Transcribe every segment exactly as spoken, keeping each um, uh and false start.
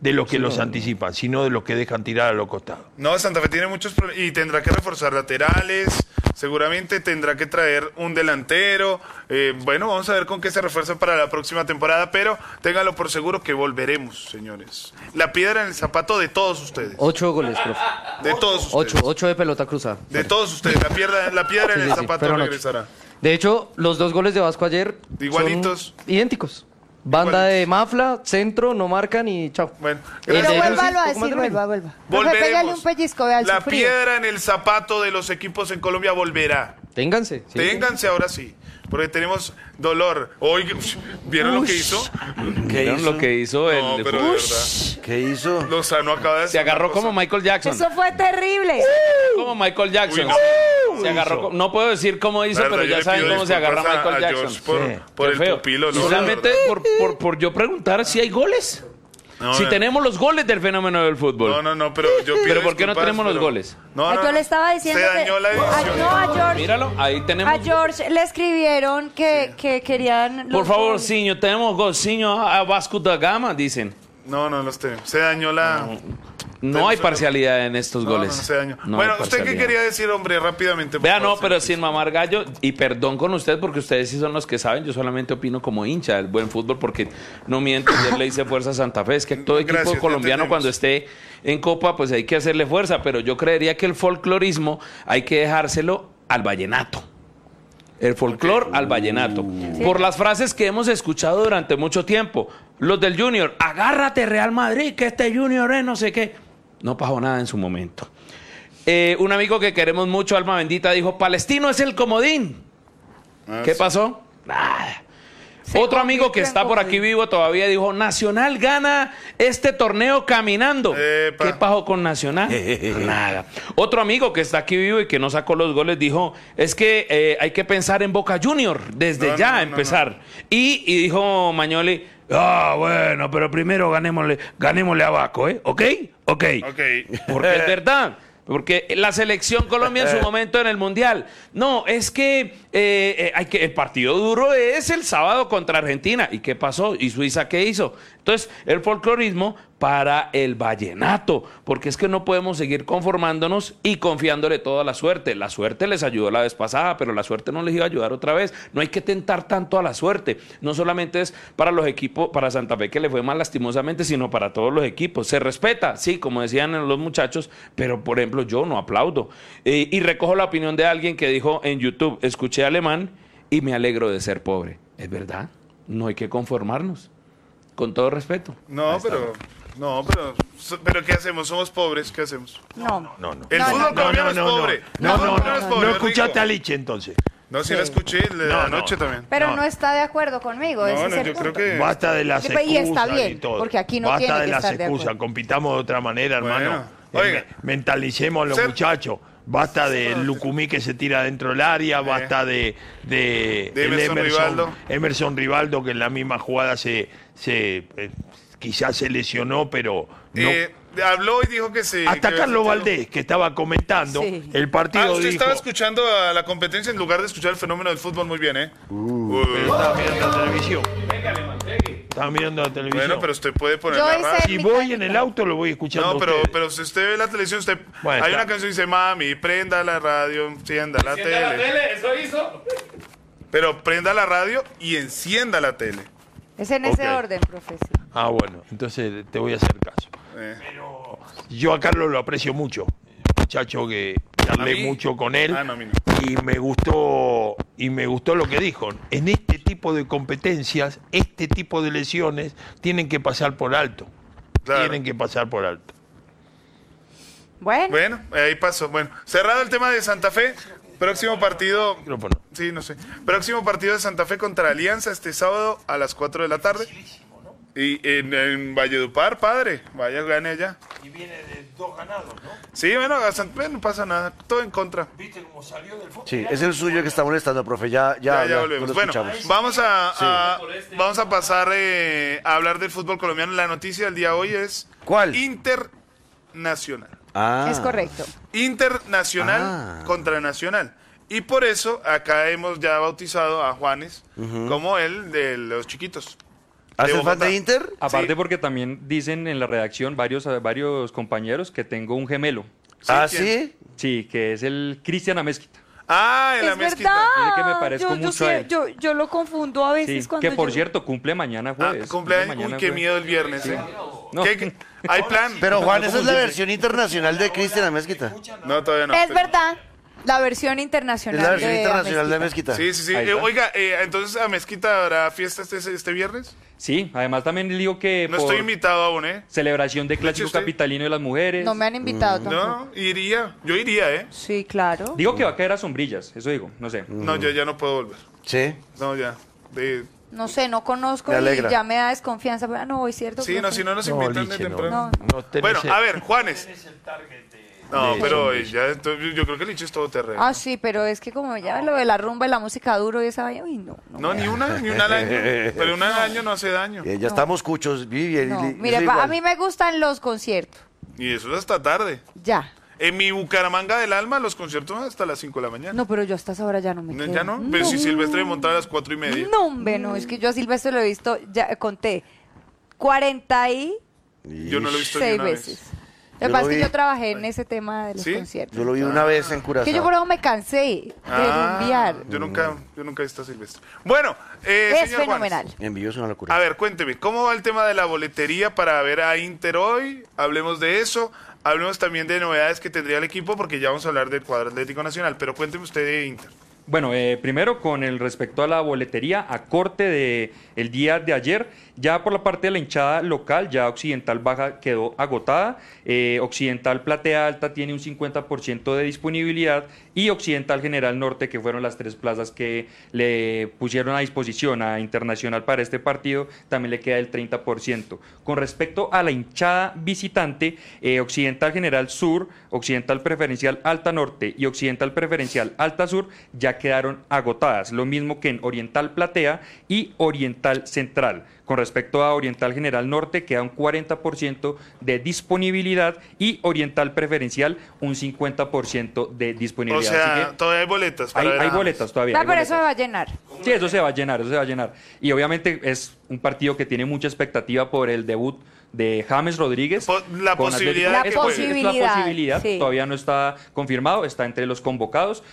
de los que sí, los no, anticipan, sino de los que dejan tirar a los costados. No, Santa Fe tiene muchos problemas y tendrá que reforzar laterales, seguramente tendrá que traer un delantero. Eh, bueno, vamos a ver con qué se refuerza para la próxima temporada, pero téngalo por seguro que volveremos, señores. La piedra en el zapato de todos ustedes. Ocho goles, profe. De todos ustedes. Ocho, ocho de pelota cruzada. De todos ustedes. La piedra, la piedra sí, en el sí, zapato sí, regresará. De hecho, los dos goles de Vasco ayer igualitos, son idénticos. Banda de Mafla, centro, no marcan y chao. Bueno, pero vuélvalo a decir, vuelva, vuelva. Volveremos. Un pellizco, vea, la sufrido. Piedra en el zapato de los equipos en Colombia volverá. Ténganse. Sí. Ténganse ahora sí. Porque tenemos dolor. Hoy, ¿vieron Ush. lo que hizo? ¿Qué ¿Vieron hizo? lo que hizo el no, de pero de verdad. ¿Qué hizo? Lozano acaba de Se agarró como Michael Jackson. Eso fue terrible. Como Michael Jackson. Uy, no. Se agarró, no puedo decir cómo hizo, verdad, pero ya saben cómo se agarra Michael Jackson. Por, sí. por el feo. Pupilo, ¿no? Solamente por, por, por yo preguntar si hay goles. No, si no. tenemos los goles del fenómeno del fútbol. No, no, no, pero yo pido ¿Pero por qué no tenemos pero... los goles? No, no, yo le estaba diciendo se dañó que... la edición. No, a George, Míralo, ahí tenemos... A George le escribieron que, sí. que querían... Por favor, Ciño, tenemos gol. Ciño a Vasco da Gama, dicen. No, no los tenemos. Se dañó la... No. No hay parcialidad en estos no, goles. No, no se dañó. No bueno, ¿usted qué quería decir, hombre, rápidamente? Vea, no, pero sin mamar gallo, y perdón con usted, porque ustedes sí son los que saben, yo solamente opino como hincha del buen fútbol, porque no miento, yo le hice fuerza a Santa Fe, es que todo equipo Gracias, colombiano cuando esté en Copa, pues hay que hacerle fuerza, pero yo creería que el folclorismo hay que dejárselo al vallenato. El folclor okay. al vallenato. Uh. Por las frases que hemos escuchado durante mucho tiempo. Los del Junior, agárrate Real Madrid, que este Junior es no sé qué. No pasó nada en su momento. Eh, un amigo que queremos mucho, alma bendita, dijo, Palestino es el comodín. Ah, ¿Qué sí. pasó? Nada. Sí, Otro amigo que está por aquí vivo todavía dijo, Nacional gana este torneo caminando. Epa. ¿Qué pasó con Nacional? Nada. Otro amigo que está aquí vivo y que no sacó los goles dijo, es que eh, hay que pensar en Boca Junior, desde no, ya no, empezar. No, no. Y, y dijo Mañoli, ah, bueno, pero primero ganémosle, ganémosle a Vasco, ¿eh? ¿Ok? Ok. okay. Porque es verdad. Porque la selección Colombia en su momento en el Mundial. No, es que, eh, eh, hay que el partido duro es el sábado contra Argentina. ¿Y qué pasó? ¿Y Suiza qué hizo? Entonces, el folclorismo para el vallenato. Porque es que no podemos seguir conformándonos y confiándole toda la suerte. La suerte les ayudó la vez pasada, pero la suerte no les iba a ayudar otra vez. No hay que tentar tanto a la suerte. No solamente es para los equipos, para Santa Fe que le fue mal lastimosamente, sino para todos los equipos. Se respeta, sí, como decían los muchachos, pero por ejemplo yo no aplaudo. Eh, y recojo la opinión de alguien que dijo en YouTube, escuché alemán y me alegro de ser pobre. ¿Es verdad? No hay que conformarnos. Con todo respeto. No, pero... No, pero, pero ¿qué hacemos? ¿Somos pobres? ¿Qué hacemos? No, no, no. El no, fútbol no, colombiano no, no, es pobre. No, no, no. No, es pobre, no escuchaste rico. a Liche entonces. No, sí, sí. la escuché la no, anoche no. también. Pero no. no está de acuerdo conmigo. No, ese no, es el yo punto. creo que... Basta de las excusas y está bien, y todo. porque aquí no Basta tiene de que las estar de excusas, acuerdo. compitamos de otra manera, hermano. Bueno, oiga. Mentalicemos a los Ser... muchachos. Basta del Lucumí que se tira dentro del área, basta de, de, de Emerson, Emerson Rivaldo. Emerson Rivaldo, que en la misma jugada se, se eh, quizás se lesionó, pero no. Eh, habló y dijo que se... Hasta que Carlos Valdés, que estaba comentando sí. el partido, ah, usted dijo... estaba escuchando a la competencia en lugar de escuchar el fenómeno del fútbol muy bien, ¿eh? Uh, uh, pero estaba mirando la televisión. Estaba mirando la televisión. Bueno, pero usted puede poner Yo la hice radio. Si voy en el auto, lo voy escuchando. No, pero, ustedes. pero si usted ve la televisión, usted... Bueno, hay está. una canción que dice, mami, prenda la radio, encienda la ¿Encienda tele. la tele? ¿Eso hizo? Pero prenda la radio y encienda la tele. Es en ese Ok. orden, profesor. Ah, bueno, entonces te voy a hacer caso. Eh. Pero yo a Carlos lo aprecio mucho. Muchacho que charlé mucho con él. Ah, no, a mí no. Y me gustó, y me gustó lo que dijo. En este tipo de competencias, este tipo de lesiones, tienen que pasar por alto. Claro. Tienen que pasar por alto. Bueno. Bueno, ahí pasó. Bueno, cerrado el tema de Santa Fe. Próximo partido... Micrófono. Sí, no sé. Próximo partido de Santa Fe contra Alianza este sábado a las cuatro de la tarde. Y en, en Valledupar, padre. Vaya, gane allá. Y viene de dos ganados, ¿no? Sí, bueno, a Santa Fe no pasa nada. Todo en contra. ¿Viste cómo salió del fútbol? Sí, es el suyo que está molestando, profe. Ya, Ya, ya, ya ya volvemos. lo Bueno, escuchamos. vamos a, a- vamos a pasar eh, a hablar del fútbol colombiano. La noticia del día de hoy es... ¿Cuál? Internacional. Ah. Es correcto. Internacional Ah. contra Nacional. Y por eso acá hemos ya bautizado a Juanes Ujú. como el de los chiquitos. ¿Haces fan Bogotá. de Inter? Aparte Sí. porque también dicen en la redacción varios, varios compañeros que tengo un gemelo. ¿Ah, ¿quién? sí? Sí, que es el Cristian Amezquita. Ah, en la Es mezquita. verdad. Mire que me parezco yo, yo mucho a sé- él. yo, yo lo confundo a veces Sí, cuando que por yo- cierto cumple mañana Ah, jueves. cumpleaños. Cumple Uy, mañana qué jueves. miedo el viernes, ¿eh? No. ¿Qué- qué- ¿Hay plan? Pero Juan, no esa es la confundirse. versión internacional de Cristian Amezquita. No, todavía no. Es pero- verdad. La versión Es internacional. la versión de internacional de Amezquita. Amezquita. Sí, sí, sí. Ahí Eh, está. oiga, eh, entonces a Mezquita habrá fiesta este, este viernes. Sí, además también le digo que No por estoy invitado aún, ¿eh? celebración de Clásico usted. Capitalino de las Mujeres. No me han invitado Mm. tampoco. No, iría. Yo iría, ¿eh? Sí, claro. Digo que va a caer a sombrillas, eso digo, no sé. No, yo ya no puedo volver. Sí. No, ya. De- No sé, no conozco Me y alegra. ya me da desconfianza. Pero, ah, no voy, ¿cierto? Sí, no, profe? si no nos No, invitan de Liche, no. temprano. No. No tenés Bueno, el- a ver, Juanes. No, de pero eso. ya, entonces, yo creo que Liche es todo terreno. Ah, sí, pero es que como ya lo de la rumba y la música duro y esa vaina, uy, no. No, No, ni una, ni una al año. Pero una al año no hace daño. Eh, ya estamos cuchos, Vivi. y- no. y- Mire, eso pa- a igual. mí me gustan los conciertos. Y eso es hasta tarde. Ya. En mi Bucaramanga del Alma, los conciertos van hasta las cinco de la mañana. No, pero yo hasta esa hora ya no me No, quedo. ¿Ya no? Pero si Silvestre montaba a las cuatro y media. No, hombre, no. Es que yo a Silvestre lo he visto, ya conté, cuarenta y Yo no lo he visto ni seis una veces. vez. Lo Yo que pasa lo es que vi. yo trabajé en ese tema de los ¿Sí? conciertos. Yo lo vi una vez en Curazao. Que yo por eso me cansé de Ah, rumbear. yo nunca, yo nunca he visto a Silvestre. Bueno, eh, Es señor Juanes. fenomenal. En vivo es una locura. A ver, cuénteme, ¿cómo va el tema de la boletería para ver a Inter hoy? Hablemos de eso. Hablemos también de novedades que tendría el equipo, porque ya vamos a hablar del cuadro Atlético Nacional. Pero cuénteme usted de Inter. Bueno, eh, primero con el respecto a la boletería, a corte de el día de ayer, ya por la parte de la hinchada local, ya Occidental Baja quedó agotada, eh, Occidental Platea Alta tiene un cincuenta por ciento de disponibilidad y Occidental General Norte, que fueron las tres plazas que le pusieron a disposición a Internacional para este partido, también le queda el treinta por ciento. Con respecto a la hinchada visitante, eh, Occidental General Sur, Occidental Preferencial Alta Norte y Occidental Preferencial Alta Sur ya quedaron agotadas, lo mismo que en Oriental Platea y Oriental Central. Con respecto a Oriental General Norte, queda un cuarenta por ciento de disponibilidad y Oriental Preferencial un cincuenta por ciento de O disponibilidad. sea, Así que todavía hay boletas. hay, para ver hay a- boletas todavía. Ah, hay pero eso boletas. me va a llenar. Sí, eso se va a llenar, eso se va a llenar. Y obviamente es un partido que tiene mucha expectativa por el debut de James Rodríguez. Po- la con posibilidad Atlético. de que Es- juegue. es la posibilidad, posibilidad, sí. todavía no está confirmado, está entre los convocados,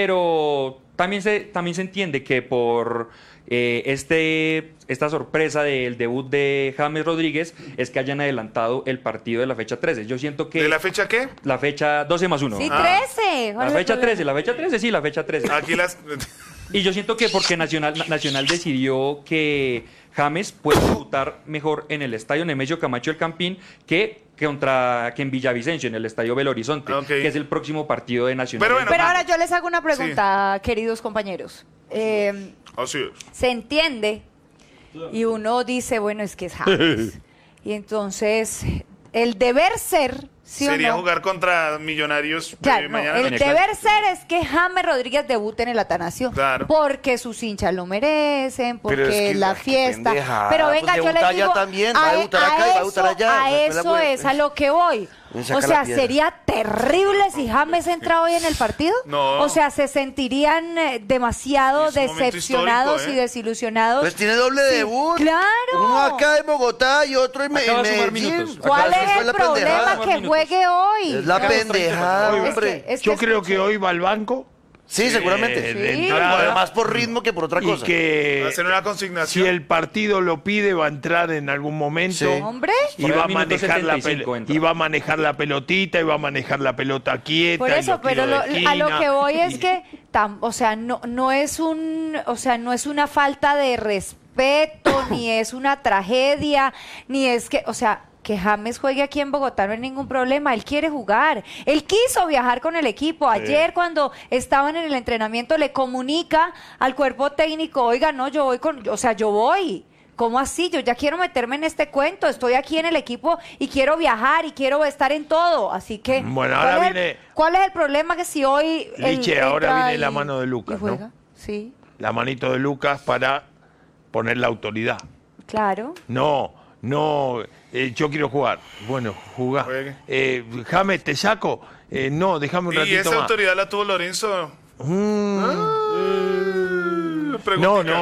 pero también se, también se entiende que por eh, este, esta sorpresa del debut de James Rodríguez es que hayan adelantado el partido de la fecha trece. Yo siento que ¿De la fecha qué? la fecha doce más uno. Sí, Ah. trece. ¿Cuál La es el fecha problema? trece, la fecha trece, sí, la fecha trece. Aquí las... Y yo siento que porque Nacional, Nacional decidió que James puede debutar mejor en el estadio Nemesio Camacho del Campín que, que contra que en Villavicencio, en el estadio Belo Horizonte, Ok. que es el próximo partido de Nacional. Pero bueno, Pero ahora yo les hago una pregunta, queridos compañeros. Eh, Así es. se entiende y uno dice, bueno, es que es James. Y entonces, el deber ser, ¿sí Sería o no? jugar contra Millonarios eh, Claro, no, mañana. el en el deber clásico. ser es que James Rodríguez debute en el Atanasio. Claro. Porque sus hinchas lo merecen, porque Pero es que la qué fiesta. pendejada, Pero pues venga, yo debuta les allá digo. también, va a e- debutar acá y va a debutar eso- allá, A después la eso vuelta. es a lo que voy. Me saca O la sea, piedra. sería terrible si James entra hoy en el partido. No. O sea, se sentirían eh, demasiado Es un momento decepcionados histórico, ¿eh? y desilusionados. Pues tiene doble Sí, debut. claro. Uno acá en Bogotá y otro en, Me- Acaba en de sumar Medellín. minutos. ¿Cuál Acá es fue el la problema pendejada. que minutos. juegue hoy? Es la Claro, pendejada, Oiga, hombre. Es que- es Yo que creo escuche. que hoy va al banco. Sí, seguramente. eh, de Sí. entrada, Pero más por ritmo que por otra y cosa. que Hacer una si consignación. el partido lo pide va a entrar en algún momento. Sí. Hombre. Y Por ahí va, a al minuto manejar la setenta y cinco pel- entra. y va a manejar la pelotita y va a manejar la pelota quieta. Por y eso, los pero tiros lo- de a lo esquina. que voy es Y- que, tam- o sea, no, no es un, o sea, no es una falta de respeto, ni es una tragedia, ni es que, o sea, que James juegue aquí en Bogotá no hay ningún problema, él quiere jugar, él quiso viajar con el equipo, ayer cuando estaban en el entrenamiento le comunica al cuerpo técnico, oiga, no, yo voy con, o sea, yo voy. ¿Cómo así? Yo ya quiero meterme en este cuento. Estoy aquí en el equipo y quiero viajar y quiero estar en todo. Así que. Bueno, ¿cuál ahora es el- viene- ¿Cuál es el problema que si hoy. él Liche, ahora entra viene la y- mano de Lucas, y juega? ¿no? Sí, La manito de Lucas para poner la autoridad. claro. No, no, eh, yo quiero jugar. Bueno, jugá. Juegue. Eh, James, ¿te saco? Eh, no, déjame un Y ratito esa más. autoridad la tuvo Lorenzo. Mm, Ah, no, preguntica. no,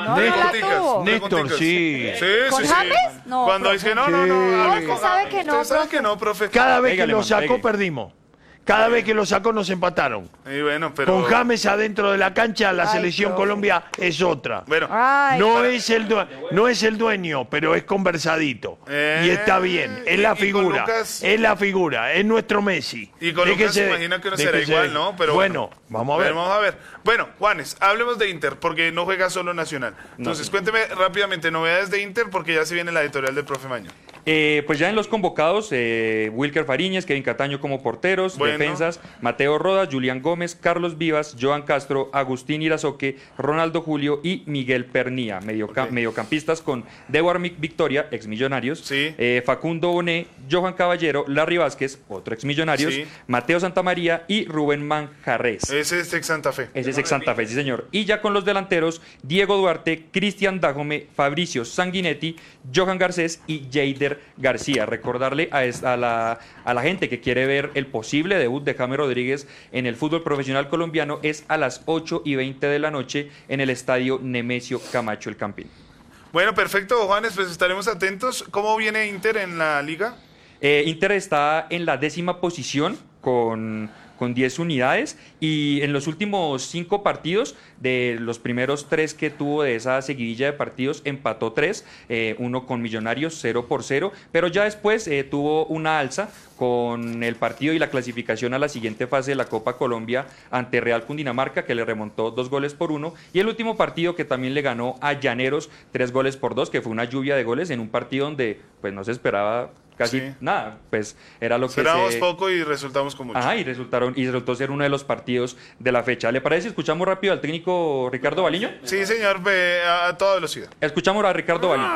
No, no la Preguntitas, tuvo. Néstor, preguntitas. sí. Sí, ¿Con sí, sí. James? No, Cuando profe. dice no, no, no. hable Usted con- sabe que no, Usted sabe profe. que no, profe. Cada vez Pégale, que lo man, sacó, pegue. perdimos. Cada vez que lo sacó, nos empataron. Y bueno, pero... Con James adentro de la cancha, la Ay, selección profe. Colombia es otra. Bueno, Ay, No para- es, el due- no es el dueño, pero es conversadito. Eh, y está bien. Es y- la y con figura. Lucas- Es la figura. Es nuestro Messi. Y con Lucas Déjese se de- imagina que no será déjese igual, de- ¿no? Pero bueno, vamos a ver. Vamos a ver. Bueno, Juanes, hablemos de Inter, porque no juega solo Nacional. Entonces, cuénteme rápidamente novedades de Inter, porque ya se viene la editorial del profe Maño. Eh, pues ya en los convocados, eh, Wilker Fariñez, Kevin Cataño como porteros, Bueno. defensas, Mateo Rodas, Julián Gómez, Carlos Vivas, Joan Castro, Agustín Irazoque, Ronaldo Julio y Miguel Pernía, mediocam- Ok. mediocampistas con Dewar Mic Victoria, ex Millonarios, Sí. eh, Facundo Boné, Johan Caballero, Larry Vázquez, otro ex Millonarios, Sí. Mateo Santamaría y Rubén Manjarres. Ese es ex Santa Fe. Ese es ex Santa Fe, sí señor. Y ya con los delanteros, Diego Duarte, Cristian Dajome, Fabricio Sanguinetti, Johan Garcés y Jeider García. Recordarle a, es- a la, a la gente que quiere ver el posible debut de James Rodríguez en el fútbol profesional colombiano es a las ocho y veinte de la noche en el estadio Nemesio Camacho El Campín. Bueno, perfecto, Juanes, pues estaremos atentos. ¿Cómo viene Inter en la liga? Eh, Inter está en la décima posición con, con diez unidades y en los últimos cinco partidos, de los primeros tres que tuvo de esa seguidilla de partidos, empató tres, eh, uno con Millonarios cero por cero, pero ya después eh, tuvo una alza con el partido y la clasificación a la siguiente fase de la Copa Colombia ante Real Cundinamarca, que le remontó dos goles por uno, y el último partido que también le ganó a Llaneros tres goles por dos, que fue una lluvia de goles en un partido donde pues no se esperaba casi Sí. nada, pues era lo que Esperábamos se... poco y resultamos con mucho. Ajá, y resultaron y resultó ser uno de los partidos de la fecha. ¿Le parece si escuchamos rápido al técnico Ricardo Baliño? Sí, señor, ve a, a toda velocidad. Escuchamos a Ricardo Baliño.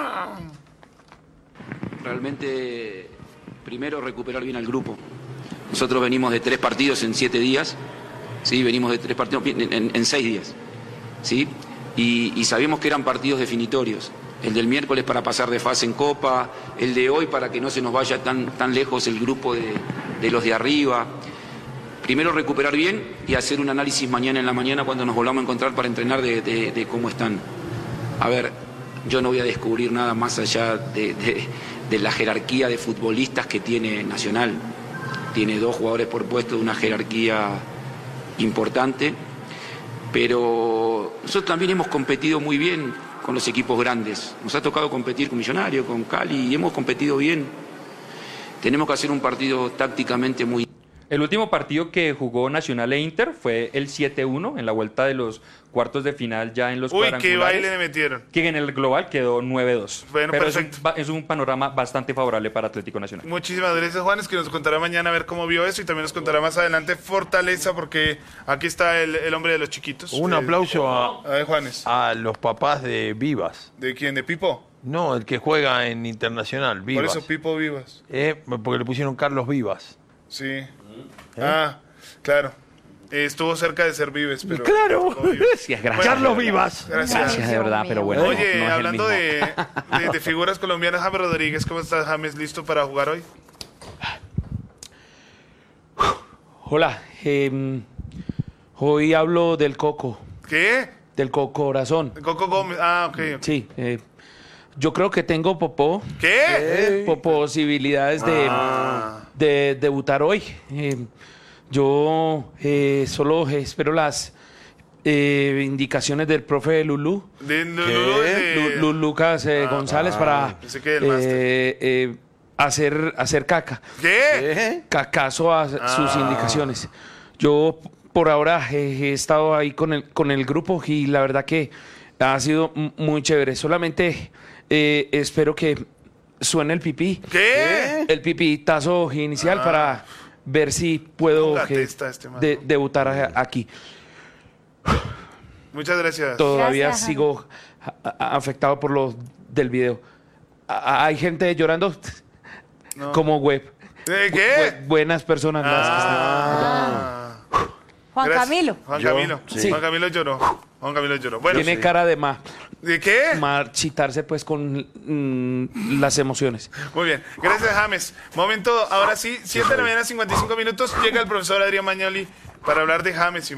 Realmente, primero recuperar bien al grupo. Nosotros venimos de tres partidos en siete días, ¿sí? Venimos de tres partidos en, en- en seis días, ¿sí? Y, y sabíamos que eran partidos definitorios. El del miércoles para pasar de fase en Copa, el de hoy para que no se nos vaya tan, tan lejos el grupo de, de los de arriba. Primero recuperar bien y hacer un análisis mañana en la mañana cuando nos volvamos a encontrar para entrenar de, de- de cómo están. A ver, yo no voy a descubrir nada más allá de, de- de la jerarquía de futbolistas que tiene Nacional. Tiene dos jugadores por puesto de una jerarquía importante, pero nosotros también hemos competido muy bien con los equipos grandes. Nos ha tocado competir con Millonario, con Cali, y hemos competido bien. Tenemos que hacer un partido tácticamente muy... El último partido que jugó Nacional e Inter fue el siete uno en la vuelta de los cuartos de final ya en los Uy, qué cuadrangulares, baile le metieron. que en el global quedó nueve dos. Bueno, Pero es un, perfecto. ba- es un panorama bastante favorable para Atlético Nacional. Muchísimas gracias, Juanes, que nos contará mañana a ver cómo vio eso y también nos contará más adelante Fortaleza, porque aquí está el, el hombre de los chiquitos. Un Eh, aplauso a, A ver, Juanes. a los papás de Vivas. ¿De quién? ¿De Pipo? No, el que juega en Internacional, Vivas. Por eso Pipo Vivas. Eh, porque le pusieron Carlos Vivas. Sí. Ah, claro. Eh, estuvo cerca de ser Vives, pero... Claro. Pipo Vivas. Gracias, gracias. Carlos Vivas. Gracias. Gracias de verdad, pero bueno. Oye, no es el hablando mismo. de, de- de figuras colombianas, James Rodríguez, ¿cómo estás, James? ¿Listo para jugar hoy? Hola, em, hoy hablo del coco, ¿Qué? del coco corazón. Coco Gómez. Ah, ok. ok. Sí, eh, yo creo que tengo popó, ¿Qué? eh, po- posibilidades de, Ah. de debutar hoy. Eh, yo eh, solo espero las eh, indicaciones del profe Lulú, De, Lulú de- Lu- Lu- Lucas eh, Ah, González, para pensé que del máster. eh, eh, hacer, hacer caca. ¿Qué? Cacazo a sus Ah. indicaciones. Yo por ahora eh, he estado ahí con el, con el grupo y la verdad que ha sido m- muy chévere. Solamente eh, espero que suene el pipí. ¿Qué? El pipitazo inicial para ver si puedo Ponga que- testa este man. de- debutar a- aquí. Muchas gracias. Todavía Gracias, Jaime. sigo a- a- afectado por lo del video. A- a- Hay gente llorando No. como web. ¿Eh, Bu- ¿Qué? buenas personas las que están. Ah. Juan Gracias. Camilo. Juan Yo, Camilo. sí. Juan Camilo lloró. Juan Camilo lloró. Bueno, Tiene sí. cara de ma- ¿de qué? marchitarse pues con mm, las emociones. Muy bien. Gracias, James. Momento, ahora sí, siete de la mañana, cincuenta y cinco minutos. Llega el profesor Adrián Magnoli para hablar de James y